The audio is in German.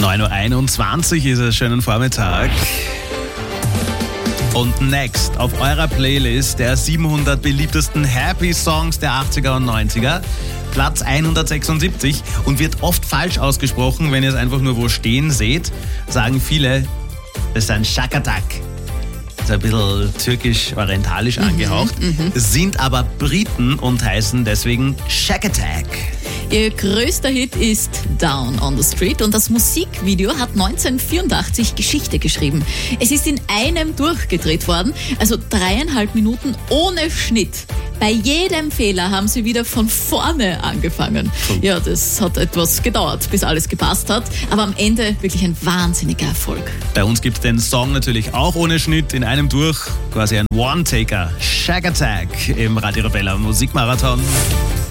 9.21 Uhr ist es, schönen Vormittag. Und next auf eurer Playlist der 700 beliebtesten Happy Songs der 80er und 90er. Platz 176 und wird oft falsch ausgesprochen, wenn ihr es einfach nur wo stehen seht. Sagen viele, das ist ein Shakatak. Das ist ein bisschen türkisch-orientalisch angehaucht. Sind aber Briten und heißen deswegen Shakatak. Ihr größter Hit ist Down on the Street und das Musikvideo hat 1984 Geschichte geschrieben. Es ist in einem durchgedreht worden, also 3,5 Minuten ohne Schnitt. Bei jedem Fehler haben sie wieder von vorne angefangen. Ja, das hat etwas gedauert, bis alles gepasst hat, aber am Ende wirklich ein wahnsinniger Erfolg. Bei uns gibt es den Song natürlich auch ohne Schnitt, in einem durch, quasi ein One-Taker, Shakatak im Radio Arabella Musikmarathon.